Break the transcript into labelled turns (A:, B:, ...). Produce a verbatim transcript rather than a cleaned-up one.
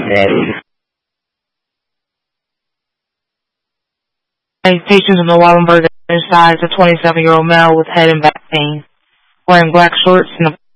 A: Patients in the Wallenberg inside is a twenty-seven-year-old male with head and back pain, wearing black shorts and a